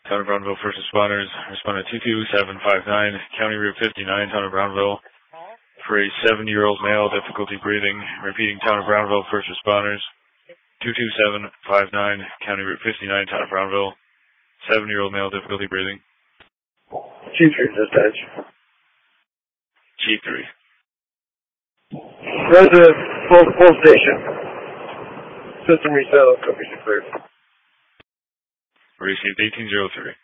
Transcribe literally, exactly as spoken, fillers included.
Town of Brownville first responders, responded two two seven five nine, County Route fifty-nine, Town of Brownville, for a seven-year-old male, difficulty breathing. Repeating, Town of Brownville first responders, two two seven five nine, County Route fifty-nine, Town of Brownville, seven-year-old male, difficulty breathing. Chief three, dispatch. Chief three. Resident, full, full station. System resettled, coverage declared. Received eighteen oh three.